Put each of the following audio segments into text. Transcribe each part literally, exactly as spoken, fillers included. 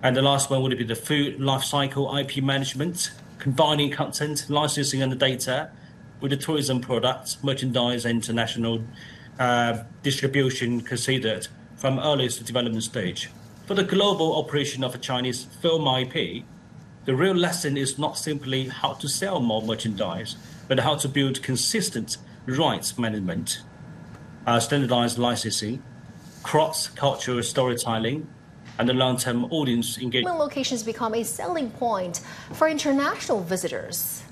And the last one would be the food lifecycle I P management, combining content, licensing and the data with the tourism products, merchandise, and international uh, distribution considered from earliest development stage. For the global operation of a Chinese film I P, the real lesson is not simply how to sell more merchandise, but how to build consistent rights management, uh, standardized licensing, cross-cultural storytelling, and the long-term audience engagement. Locations become a selling point for international visitors.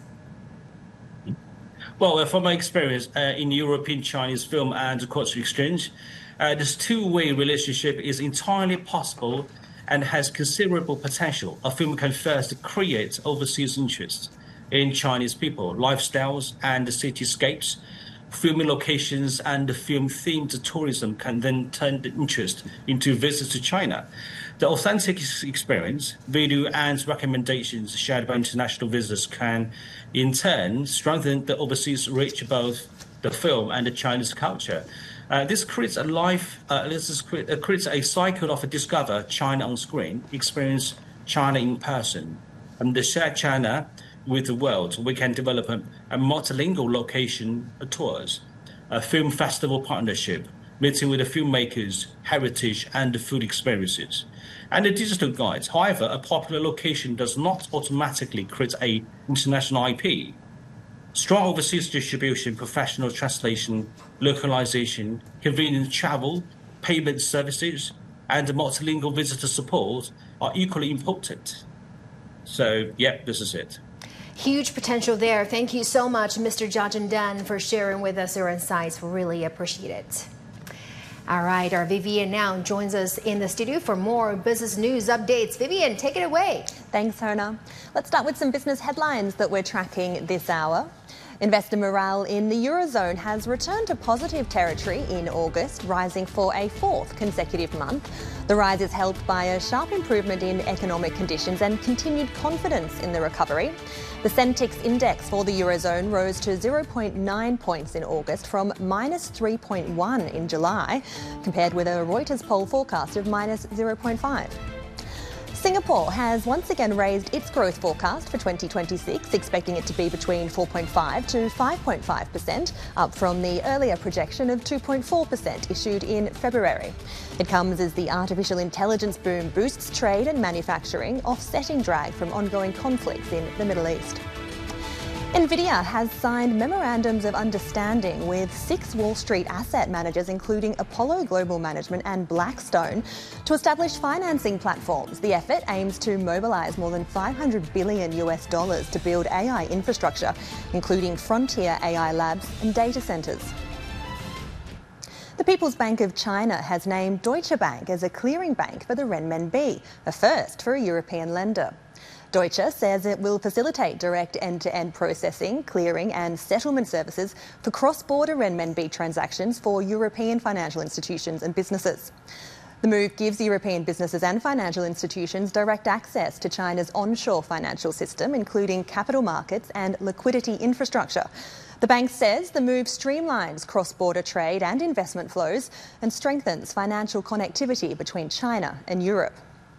Well, from my experience uh, in European Chinese film and cultural exchange, uh, this two-way relationship is entirely possible and has considerable potential. A film can first create overseas interest in Chinese people, lifestyles, and cityscapes. Filming locations and film-themed tourism can then turn the interest into visits to China. The authentic experience, video and recommendations shared by international visitors can, in turn, strengthen the overseas reach of both the film and the Chinese culture. Uh, this creates a life. Uh, this is, uh, creates a cycle of a discover China on screen, experience China in person, and the share China with the world. We can develop a, a multilingual location tours, a film festival partnership, meeting with the filmmakers, heritage, and the food experiences, and the digital guides. However, a popular location does not automatically create an international I P. Strong overseas distribution, professional translation, localization, convenient travel, payment services, and multilingual visitor support are equally important. So, yeah, this is it. Huge potential there. Thank you so much, Mister Jiajun Dan, for sharing with us your insights. We really appreciate it. All right, our Vivian now joins us in the studio for more business news updates. Vivian, take it away. Thanks, Hona. Let's start with some business headlines that we're tracking this hour. Investor morale in the Eurozone has returned to positive territory in August, rising for a fourth consecutive month. The rise is helped by a sharp improvement in economic conditions and continued confidence in the recovery. The Centix index for the Eurozone rose to zero point nine points in August from minus three point one in July, compared with a Reuters poll forecast of minus zero point five. Singapore has once again raised its growth forecast for twenty twenty-six, expecting it to be between four point five to five point five percent, up from the earlier projection of two point four percent issued in February. It comes as the artificial intelligence boom boosts trade and manufacturing, offsetting drag from ongoing conflicts in the Middle East. Nvidia has signed memorandums of understanding with six Wall Street asset managers, including Apollo Global Management and Blackstone, to establish financing platforms. The effort aims to mobilize more than five hundred billion US dollars to build A I infrastructure, including frontier A I labs and data centers. The People's Bank of China has named Deutsche Bank as a clearing bank for the renminbi, a first for a European lender. Deutsche says it will facilitate direct end-to-end processing, clearing and settlement services for cross-border renminbi transactions for European financial institutions and businesses. The move gives European businesses and financial institutions direct access to China's onshore financial system, including capital markets and liquidity infrastructure. The bank says the move streamlines cross-border trade and investment flows and strengthens financial connectivity between China and Europe.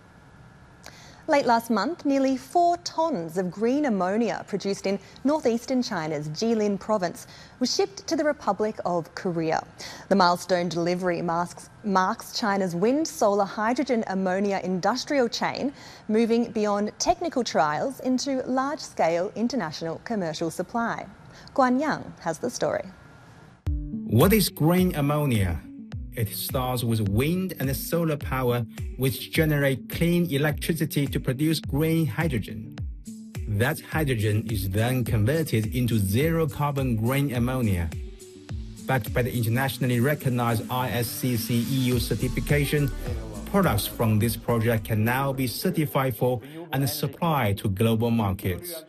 Late last month, nearly four tonnes of green ammonia produced in northeastern China's Jilin province was shipped to the Republic of Korea. The milestone delivery marks, marks China's wind, solar, hydrogen, ammonia industrial chain, moving beyond technical trials into large-scale international commercial supply. Guan Yang has the story. What is green ammonia? It starts with wind and solar power, which generate clean electricity to produce green hydrogen. That hydrogen is then converted into zero-carbon green ammonia. Backed by the internationally recognized I S C C E U certification, products from this project can now be certified for and supplied to global markets.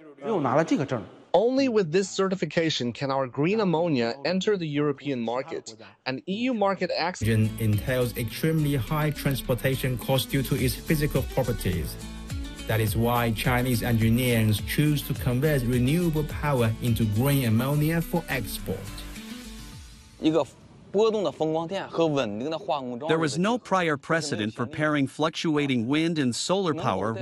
Only with this certification can our green ammonia enter the European market, and E U market access entails extremely high transportation costs due to its physical properties. That is why Chinese engineers choose to convert renewable power into green ammonia for export. There was no prior precedent for pairing fluctuating wind and solar power